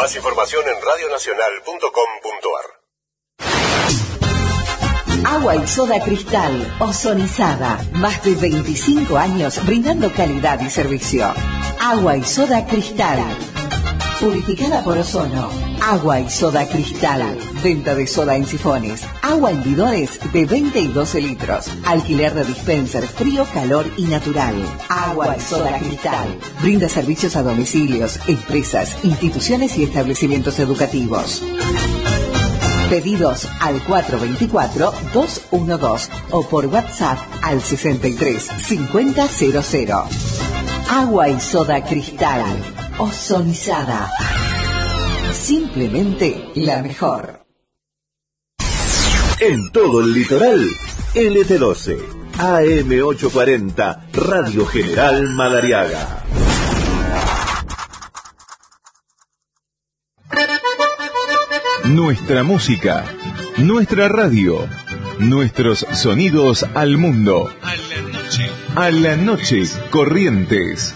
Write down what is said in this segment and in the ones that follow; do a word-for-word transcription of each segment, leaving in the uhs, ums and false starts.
Más información en radio nacional punto com punto ar. Agua y soda Cristal, ozonizada. Más de veinticinco años brindando calidad y servicio. Agua y soda Cristal. Purificada por ozono. Agua y soda Cristal. Venta de soda en sifones. Agua en bidores de veinte y doce litros. Alquiler de dispenser frío, calor y natural. Agua y soda Cristal. Brinda servicios a domicilios, empresas, instituciones y establecimientos educativos. Pedidos al cuatro dos cuatro, dos uno dos o por WhatsApp al sesenta y tres, cincuenta cero cero. Agua y soda Cristal. Ozonizada. Simplemente la mejor. En todo el litoral, L T doce, A M ochocientos cuarenta, Radio General Madariaga. Nuestra música, nuestra radio, nuestros sonidos al mundo. A la noche. A la noche, Corrientes.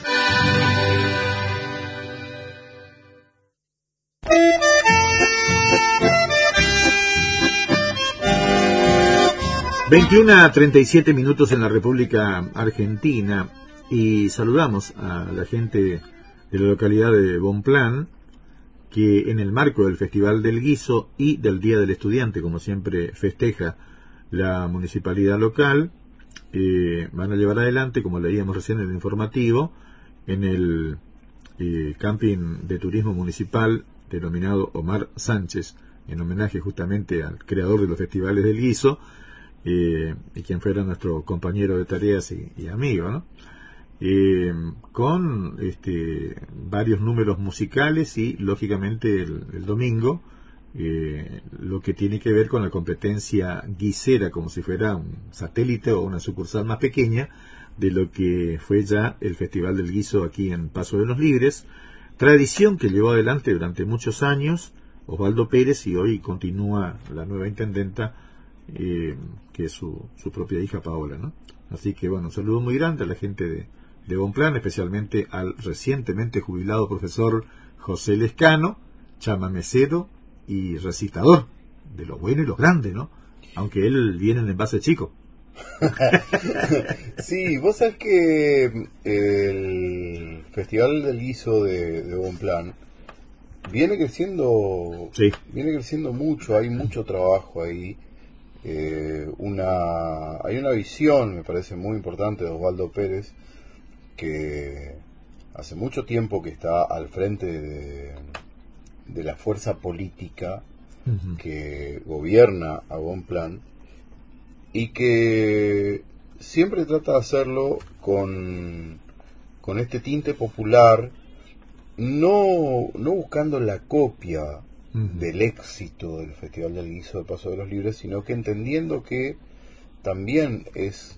veintiuna a treinta y siete minutos en la República Argentina y saludamos a la gente de la localidad de Bonplan, que en el marco del Festival del Guiso y del Día del Estudiante, como siempre festeja la municipalidad local, eh, van a llevar adelante, como leíamos recién en el informativo, en el eh, camping de turismo municipal denominado Omar Sánchez, en homenaje justamente al creador de los festivales del Guiso, eh, y quien fuera nuestro compañero de tareas y, y amigo, ¿no? Eh, con este, varios números musicales y lógicamente el, el domingo eh, lo que tiene que ver con la competencia guisera, como si fuera un satélite o una sucursal más pequeña de lo que fue ya el Festival del Guiso aquí en Paso de los Libres, tradición que llevó adelante durante muchos años Osvaldo Pérez, y hoy continúa la nueva intendenta, eh, que es su, su propia hija Paola, ¿no? Así que bueno, un saludo muy grande a la gente de de Bonplan, especialmente al recientemente jubilado profesor José Lescano, chamamecero y recitador de lo bueno y lo grande, ¿no? Aunque él viene en envase chico. Sí, vos sabés que el Festival del Guiso de, de Bonplan viene creciendo, sí. viene creciendo mucho, hay mucho trabajo ahí. Eh, una hay una visión, me parece muy importante, de Osvaldo Pérez, que hace mucho tiempo que está al frente de, de la fuerza política uh-huh. que gobierna a Bonplan, y que siempre trata de hacerlo con, con este tinte popular, no, no buscando la copia uh-huh. del éxito del Festival del Guiso de Paso de los Libres, sino que entendiendo que también es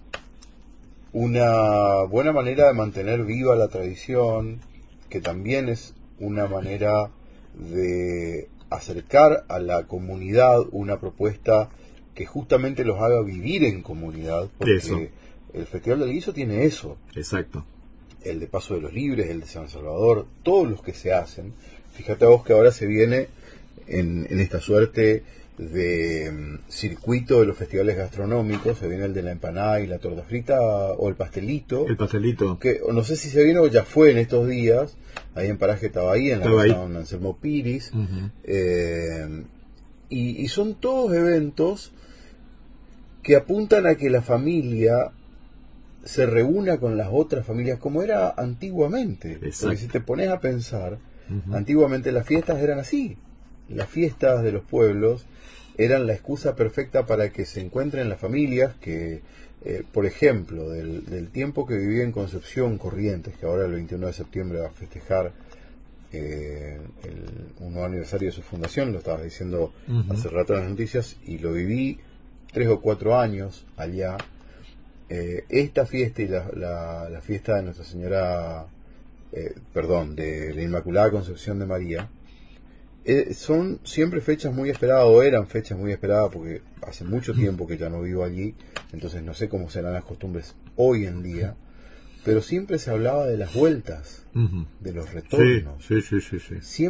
una buena manera de mantener viva la tradición, que también es una manera de acercar a la comunidad una propuesta que justamente los haga vivir en comunidad, porque eso. El Festival del Guiso tiene eso. Exacto. El de Paso de los Libres, el de San Salvador, todos los que se hacen. Fíjate vos que ahora se viene en, en esta suerte de um, circuito de los festivales gastronómicos, se viene el de la empanada y la torta frita, o el pastelito. El pastelito. Que o no sé si se viene o ya fue en estos días, ahí en Paraje Tabaí, en la casa Don Anselmo Piris. Uh-huh. Eh, y, y son todos eventos que apuntan a que la familia se reúna con las otras familias como era antiguamente. Exacto. Porque si te pones a pensar, uh-huh. antiguamente las fiestas eran así. Las fiestas de los pueblos eran la excusa perfecta para que se encuentren las familias que, eh, por ejemplo, del, del tiempo que vivía en Concepción Corrientes, que ahora el veintiuno de septiembre va a festejar eh, el un nuevo aniversario de su fundación, lo estabas diciendo uh-huh. hace rato en las noticias, y lo viví tres o cuatro años allá. Eh, esta fiesta y la, la, la fiesta de Nuestra Señora, eh, perdón, de la Inmaculada Concepción de María, Eh, son siempre fechas muy esperadas, o eran fechas muy esperadas, porque hace mucho tiempo que ya no vivo allí, entonces no sé cómo serán las costumbres hoy en día, pero siempre se hablaba de las vueltas, uh-huh. de los retornos. Sí, sí, sí, sí, sí. Siempre